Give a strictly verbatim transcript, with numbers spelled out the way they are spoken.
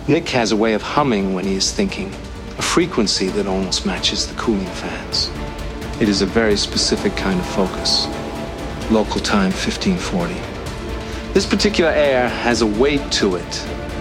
Nick has a way of humming when he is thinking, a frequency that almost matches the cooling fans. It is a very specific kind of focus. Local time fifteen forty. This particular air has a weight to it